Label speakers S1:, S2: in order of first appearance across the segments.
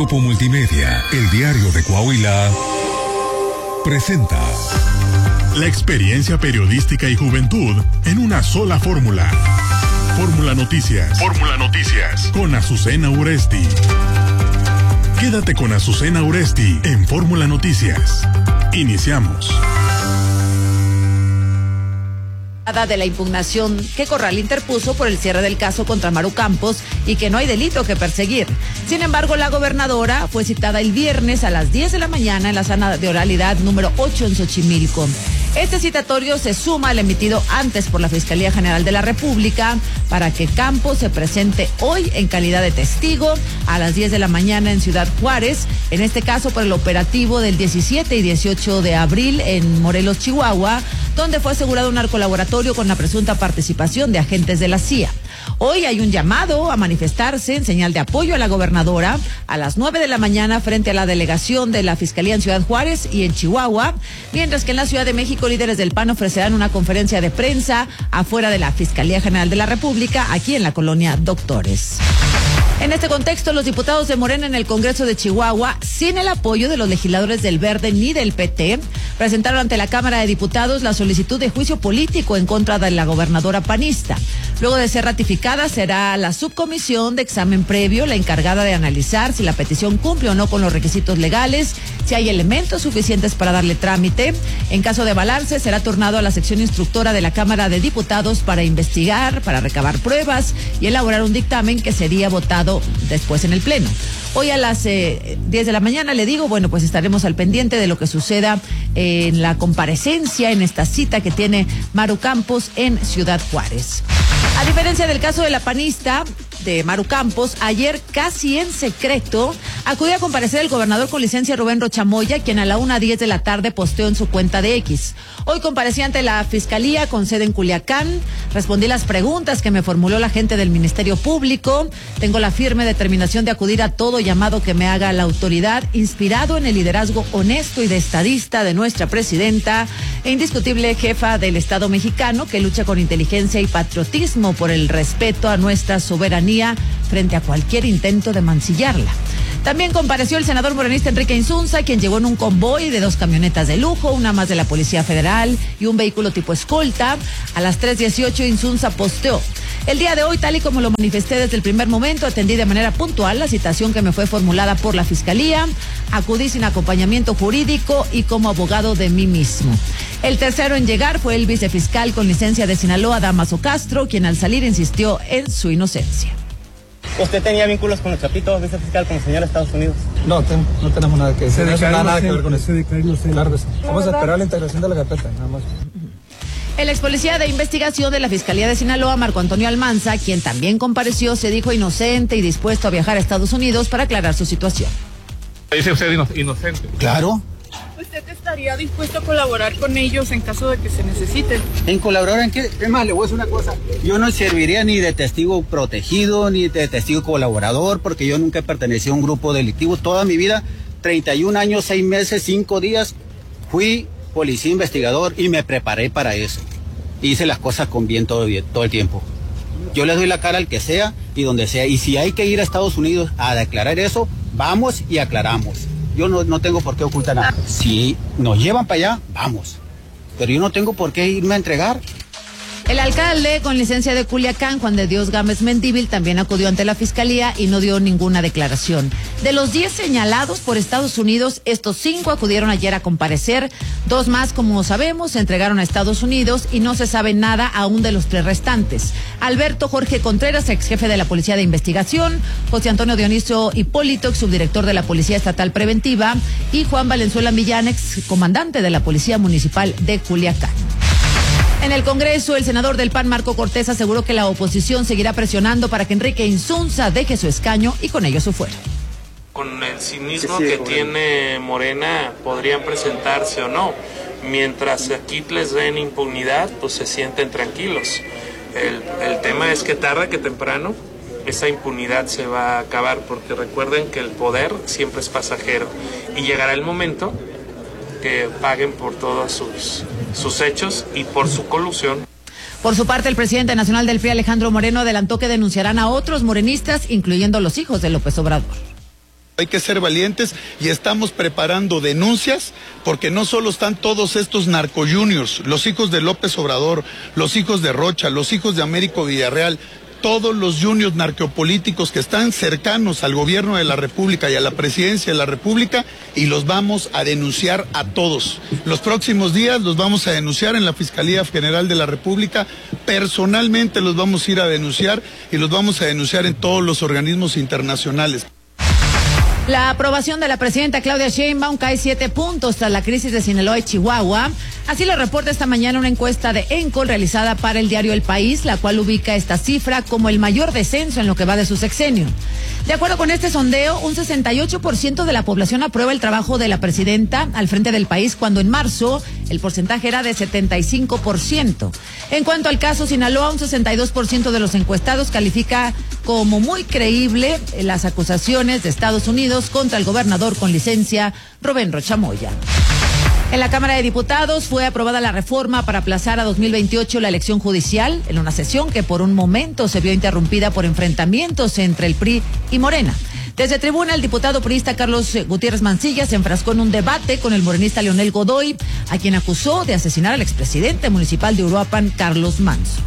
S1: Grupo Multimedia, el diario de Coahuila, presenta la experiencia periodística y juventud en una sola fórmula. Fórmula Noticias. Fórmula Noticias. Con Azucena Uresti. Quédate con Azucena Uresti en Fórmula Noticias. Iniciamos.
S2: De la impugnación que Corral interpuso por el cierre del caso contra Maru Campos y que no hay delito que perseguir. Sin embargo, la gobernadora fue citada el viernes a las 10 de la mañana en la sala de oralidad número 8 en Xochimilco. Este citatorio se suma al emitido antes por la Fiscalía General de la República para que Campos se presente hoy en calidad de testigo a las 10 de la mañana en Ciudad Juárez, en este caso por el operativo del 17 y 18 de abril en Morelos, Chihuahua, donde fue asegurado un narcolaboratorio con la presunta participación de agentes de la CIA. Hoy hay un llamado a manifestarse en señal de apoyo a la gobernadora a las 9 de la mañana frente a la delegación de la Fiscalía en Ciudad Juárez y en Chihuahua, mientras que en la Ciudad de México líderes del PAN ofrecerán una conferencia de prensa afuera de la Fiscalía General de la República, aquí en la colonia Doctores. En este contexto, los diputados de Morena en el Congreso de Chihuahua, sin el apoyo de los legisladores del Verde ni del PT, presentaron ante la Cámara de Diputados la solicitud de juicio político en contra de la gobernadora panista. Luego de ser ratificada, será la subcomisión de examen previo la encargada de analizar si la petición cumple o no con los requisitos legales, si hay elementos suficientes para darle trámite. En caso de avalarse, será turnado a la sección instructora de la Cámara de Diputados para investigar, para recabar pruebas y elaborar un dictamen que sería votado después en el Pleno. Hoy a las 10 de la mañana, le digo, bueno, pues estaremos al pendiente de lo que suceda en la comparecencia, en esta cita que tiene Maru Campos en Ciudad Juárez. A diferencia del caso de la panista de Maru Campos, ayer casi en secreto acudió a comparecer el gobernador con licencia Rubén Rocha Moya, quien a la 1:10 de la tarde posteó en su cuenta de X. Hoy comparecí ante la Fiscalía con sede en Culiacán, respondí las preguntas que me formuló la gente del Ministerio Público, tengo la firme determinación de acudir a todo llamado que me haga la autoridad, inspirado en el liderazgo honesto y de estadista de nuestra presidenta e indiscutible jefa del Estado mexicano, que lucha con inteligencia y patriotismo por el respeto a nuestra soberanía frente a cualquier intento de mancillarla. También compareció el senador morenista Enrique Insunza, quien llegó en un convoy de 2 camionetas de lujo, una más de la Policía Federal y un vehículo tipo escolta. A las 3:18 Insunza posteó: el día de hoy, tal y como lo manifesté desde el primer momento, atendí de manera puntual la citación que me fue formulada por la Fiscalía, acudí sin acompañamiento jurídico y como abogado de mí mismo. El tercero en llegar fue el vicefiscal con licencia de Sinaloa, Damaso Castro, quien al salir insistió en su inocencia.
S3: ¿Usted tenía vínculos con el Chapito, vicefiscal, con el señor de Estados Unidos?
S4: No, no tenemos nada que decir.
S3: No
S4: nada que ver con eso. Claro que sí. Vamos a esperar la integración de la carpeta, nada más.
S2: El ex policía de investigación de la Fiscalía de Sinaloa, Marco Antonio Almanza, quien también compareció, se dijo inocente y dispuesto a viajar a Estados Unidos para aclarar su situación.
S5: ¿Dice usted inocente?
S4: Claro.
S6: ¿Usted estaría dispuesto a colaborar con ellos en caso de que se necesite?
S3: ¿En colaborar en qué? Es más, le voy a decir una cosa. Yo no serviría ni de testigo protegido, ni de testigo colaborador, porque yo nunca he pertenecido a un grupo delictivo. Toda mi vida, 31 años, 6 meses, 5 días, fui policía investigador y me preparé para eso. Hice las cosas con bien todo el tiempo. Yo le doy la cara al que sea y donde sea. Y si hay que ir a Estados Unidos a declarar eso, vamos y aclaramos. Yo no tengo por qué ocultar nada. Si nos llevan para allá, vamos. Pero yo no tengo por qué irme a entregar.
S2: El alcalde con licencia de Culiacán, Juan de Dios Gámez Mendívil, también acudió ante la Fiscalía y no dio ninguna declaración. De los 10 señalados por Estados Unidos, estos 5 acudieron ayer a comparecer. 2 más, como sabemos, se entregaron a Estados Unidos y no se sabe nada aún de los 3 restantes. Alberto Jorge Contreras, ex jefe de la Policía de Investigación, José Antonio Dionisio Hipólito, ex subdirector de la Policía Estatal Preventiva, y Juan Valenzuela Millán, ex comandante de la Policía Municipal de Culiacán. En el Congreso, el senador del PAN, Marco Cortés, aseguró que la oposición seguirá presionando para que Enrique Insunza deje su escaño y con ello su fuero.
S7: Con el cinismo que tiene Morena, podrían presentarse o no. Mientras aquí les den impunidad, pues se sienten tranquilos. El tema es que tarde que temprano esa impunidad se va a acabar, porque recuerden que el poder siempre es pasajero y llegará el momento que paguen por todos sus hechos y por su colusión.
S2: Por su parte, el presidente nacional del PRI, Alejandro Moreno, adelantó que denunciarán a otros morenistas, incluyendo los hijos de López Obrador.
S8: Hay que ser valientes y estamos preparando denuncias porque no solo están todos estos narcojuniors, los hijos de López Obrador, los hijos de Rocha, los hijos de Américo Villarreal, todos los juniors narcopolíticos que están cercanos al gobierno de la República y a la presidencia de la República, y los vamos a denunciar a todos. Los próximos días los vamos a denunciar en la Fiscalía General de la República, personalmente los vamos a ir a denunciar y los vamos a denunciar en todos los organismos internacionales.
S2: La aprobación de la presidenta Claudia Sheinbaum cae 7 puntos tras la crisis de Sinaloa y Chihuahua. Así lo reporta esta mañana una encuesta de Encol realizada para el diario El País, la cual ubica esta cifra como el mayor descenso en lo que va de su sexenio. De acuerdo con este sondeo, un 68% de la población aprueba el trabajo de la presidenta al frente del país, cuando en marzo el porcentaje era de 75%. En cuanto al caso Sinaloa, un 62% de los encuestados califica como muy creíble las acusaciones de Estados Unidos contra el gobernador con licencia, Rubén Rocha Moya. En la Cámara de Diputados fue aprobada la reforma para aplazar a 2028 la elección judicial, en una sesión que por un momento se vio interrumpida por enfrentamientos entre el PRI y Morena. Desde tribuna, el diputado priista Carlos Gutiérrez Mancilla se enfrascó en un debate con el morenista Leonel Godoy, a quien acusó de asesinar al expresidente municipal de Uruapan, Carlos Manso.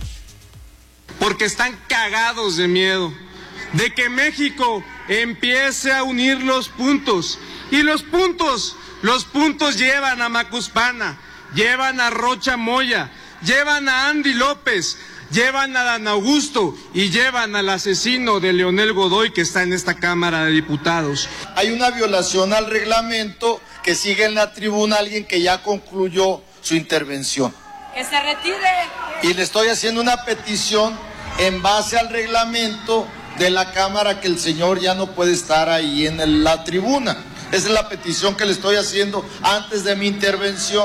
S9: Porque están cagados de miedo de que México empiece a unir los puntos. Y los puntos llevan a Macuspana, llevan a Rocha Moya, llevan a Andy López, llevan a Dan Augusto y llevan al asesino de Leonel Godoy, que está en esta Cámara de Diputados.
S10: Hay una violación al reglamento, que sigue en la tribuna alguien que ya concluyó su intervención.
S6: Que se retire.
S10: Y le estoy haciendo una petición en base al reglamento de la Cámara, que el señor ya no puede estar ahí en la tribuna. Esa es la petición que le estoy haciendo antes de mi intervención.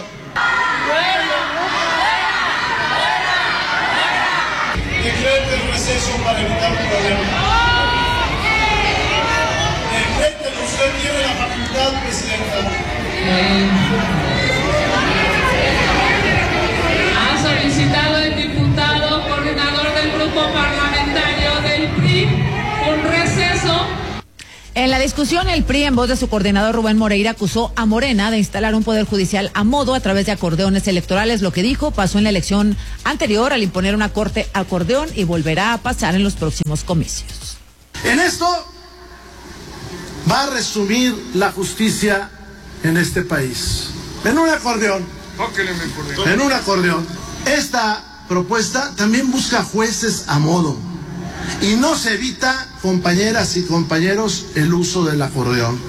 S11: Decrete el receso para evitar un problema. Decrete, usted tiene la facultad, presidenta.
S12: Ha solicitado el diputado coordinador del grupo parlamentario del PRI un receso.
S2: En la discusión, el PRI, en voz de su coordinador Rubén Moreira, acusó a Morena de instalar un poder judicial a modo a través de acordeones electorales. Lo que dijo pasó en la elección anterior al imponer una corte acordeón y volverá a pasar en los próximos comicios.
S13: En esto va a resumir la justicia en este país. En un acordeón. En un acordeón. Esta propuesta también busca jueces a modo. Y no se evita, compañeras y compañeros, el uso del acordeón.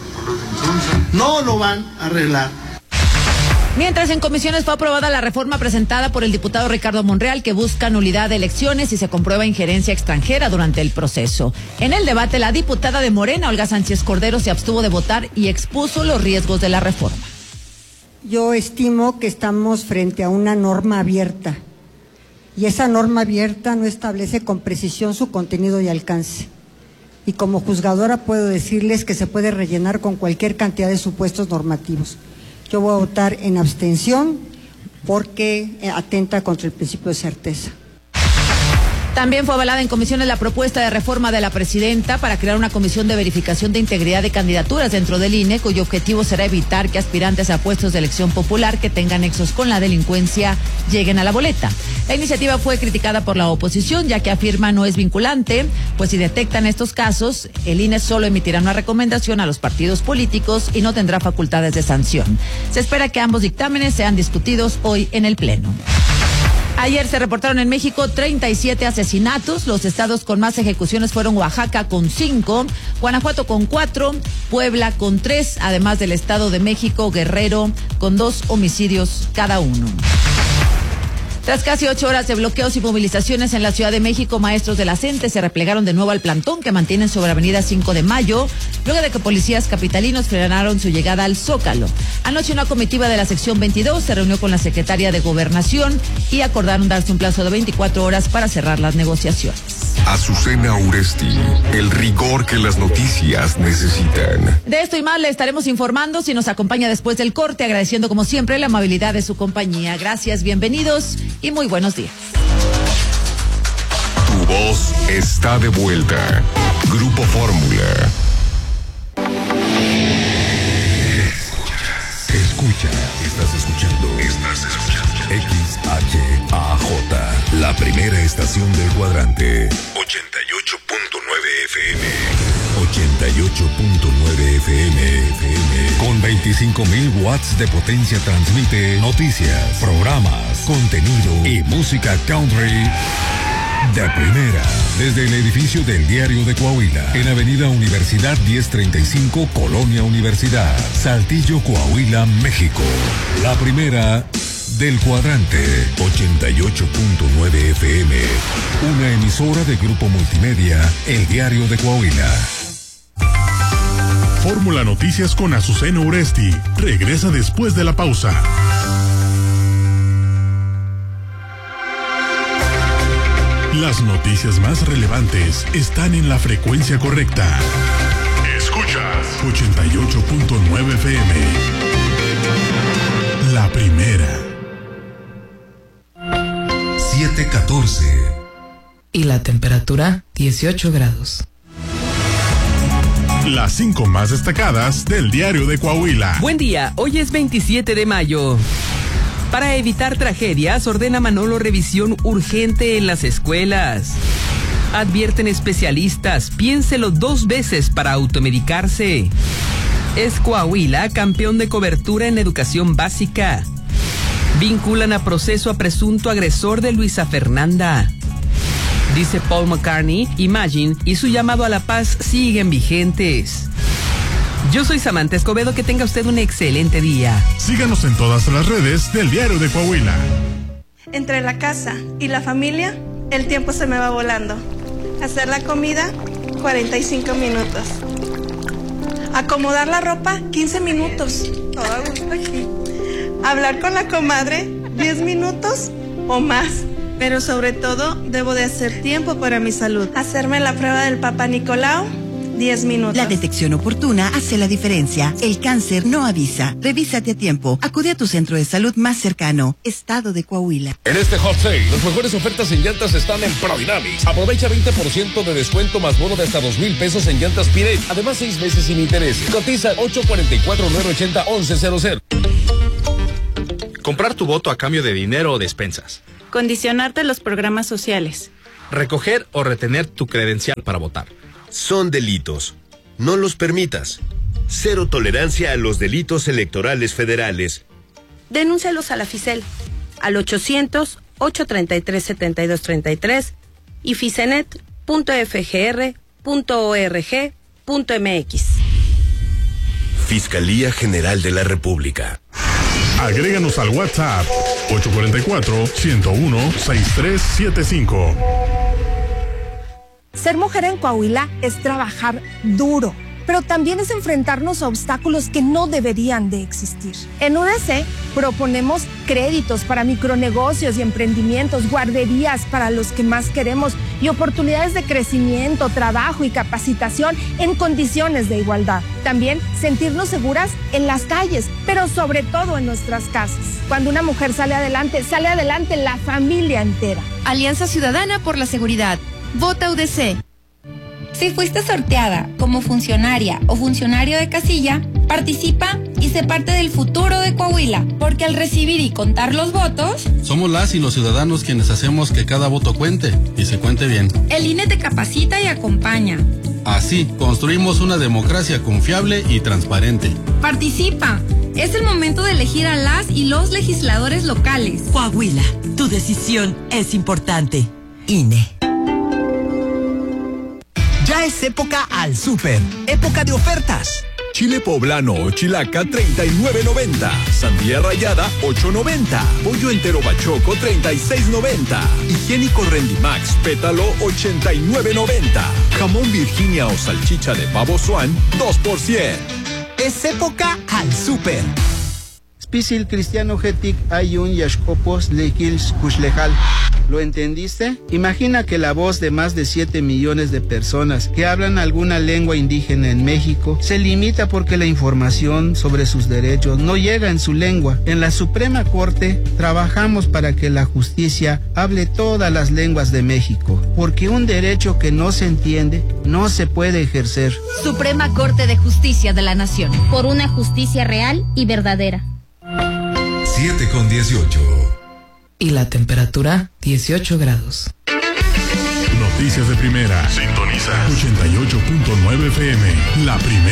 S13: No lo van a arreglar.
S2: Mientras en comisiones fue aprobada la reforma presentada por el diputado Ricardo Monreal, que busca nulidad de elecciones y se comprueba injerencia extranjera durante el proceso. En el debate, la diputada de Morena, Olga Sánchez Cordero, se abstuvo de votar y expuso los riesgos de la reforma.
S14: Yo estimo que estamos frente a una norma abierta. Y esa norma abierta no establece con precisión su contenido y alcance. Y como juzgadora puedo decirles que se puede rellenar con cualquier cantidad de supuestos normativos. Yo voy a votar en abstención porque atenta contra el principio de certeza.
S2: También fue avalada en comisiones la propuesta de reforma de la presidenta para crear una comisión de verificación de integridad de candidaturas dentro del INE, cuyo objetivo será evitar que aspirantes a puestos de elección popular que tengan nexos con la delincuencia lleguen a la boleta. La iniciativa fue criticada por la oposición, ya que afirma no es vinculante, pues si detectan estos casos, el INE solo emitirá una recomendación a los partidos políticos y no tendrá facultades de sanción. Se espera que ambos dictámenes sean discutidos hoy en el Pleno. Ayer se reportaron en México 37 asesinatos. Los estados con más ejecuciones fueron Oaxaca con 5, Guanajuato con 4, Puebla con 3, además del Estado de México, Guerrero con 2 homicidios cada uno. Tras casi 8 horas de bloqueos y movilizaciones en la Ciudad de México, maestros de la CENTE se replegaron de nuevo al plantón que mantienen sobre Avenida 5 de Mayo, luego de que policías capitalinos frenaron su llegada al Zócalo. Anoche una comitiva de la sección 22 se reunió con la secretaria de Gobernación y acordaron darse un plazo de 24 horas para cerrar las negociaciones.
S15: Azucena Uresti, el rigor que las noticias necesitan.
S2: De esto y más le estaremos informando si nos acompaña después del corte, agradeciendo como siempre la amabilidad de su compañía. Gracias, bienvenidos y muy buenos días.
S15: Tu voz está de vuelta. Grupo Fórmula. Estás escuchando XHAJ, la primera estación del cuadrante. 88.9 FM. 88.9 FM. Con 25.000 watts de potencia transmite noticias, programas, contenido y música country de primera. Desde el edificio del Diario de Coahuila, en Avenida Universidad 1035, Colonia Universidad, Saltillo, Coahuila, México. La primera del cuadrante. 88.9 FM. Una emisora de Grupo Multimedia, El Diario de Coahuila.
S1: Fórmula Noticias con Azucena Uresti regresa después de la pausa. Las noticias más relevantes están en la frecuencia correcta. Escuchas 88.9 FM. La primera.
S15: 7:14.
S16: Y la temperatura, 18 grados.
S1: Las 5 más destacadas del Diario de Coahuila.
S17: Buen día, hoy es 27 de mayo. Para evitar tragedias, ordena Manolo revisión urgente en las escuelas. Advierten especialistas, piénselo 2 veces para automedicarse. Es Coahuila campeón de cobertura en educación básica. Vinculan a proceso a presunto agresor de Luisa Fernanda. Dice Paul McCartney, Imagine y su llamado a la paz siguen vigentes. Yo soy Samantha Escobedo, que tenga usted un excelente día.
S1: Síganos en todas las redes del Diario de Coahuila.
S18: Entre la casa y la familia, el tiempo se me va volando. Hacer la comida, 45 minutos. Acomodar la ropa, 15 minutos. Todo a gusto aquí. Hablar con la comadre, 10 minutos o más. Pero sobre todo, debo de hacer tiempo para mi salud. Hacerme la prueba del Papá Nicolau, 10 minutos.
S19: La detección oportuna hace la diferencia. El cáncer no avisa. Revísate a tiempo. Acude a tu centro de salud más cercano. Estado de Coahuila.
S20: En este hot sale, las mejores ofertas en llantas están en Prodynamics. Aprovecha 20% de descuento más bono de hasta 2,000 pesos en llantas Pirelli. Además, 6 meses sin interés. Cotiza 844-980-1100.
S21: Comprar tu voto a cambio de dinero o despensas.
S18: Condicionarte los programas sociales.
S21: Recoger o retener tu credencial para votar.
S22: Son delitos. No los permitas. Cero tolerancia a los delitos electorales federales.
S18: Denúncialos a la FICEL al 800-833-7233 y ficenet.fgr.org.mx.
S22: Fiscalía General de la República.
S1: Agréganos al WhatsApp 844-101-6375.
S23: Ser mujer en Coahuila es trabajar duro, pero también es enfrentarnos a obstáculos que no deberían de existir. En UDC proponemos créditos para micronegocios y emprendimientos, guarderías para los que más queremos y oportunidades de crecimiento, trabajo y capacitación en condiciones de igualdad. También sentirnos seguras en las calles, pero sobre todo en nuestras casas. Cuando una mujer sale adelante la familia entera.
S24: Alianza Ciudadana por la Seguridad. Vota UDC.
S25: Si fuiste sorteada como funcionaria o funcionario de casilla, participa y sé parte del futuro de Coahuila, porque al recibir y contar los votos,
S26: somos las y los ciudadanos quienes hacemos que cada voto cuente y se cuente bien.
S25: El INE te capacita y acompaña.
S26: Así, construimos una democracia confiable y transparente.
S25: Participa. Es el momento de elegir a las y los legisladores locales.
S27: Coahuila, tu decisión es importante. INE.
S28: Ya es época al súper, época de ofertas.
S15: Chile poblano o chilaca, $39.90. Sandía rallada, $8.90. Pollo entero bachoco, $36.90. Higiénico Rendimax, pétalo, $89.90. Jamón Virginia o salchicha de pavo Swan, 2%.
S28: Es época al súper.
S29: Spisil cristiano getic ayun yashkopos lekils kushlejal. ¿Lo entendiste? Imagina que la voz de más de 7 millones de personas que hablan alguna lengua indígena en México se limita porque la información sobre sus derechos no llega en su lengua. En la Suprema Corte trabajamos para que la justicia hable todas las lenguas de México, porque un derecho que no se entiende no se puede ejercer.
S24: Suprema Corte de Justicia de la Nación.
S25: Por una justicia real y verdadera.
S15: 7:18.
S16: Y la temperatura, 18 grados.
S1: Noticias de primera. Sintoniza 88.9 FM. La primera.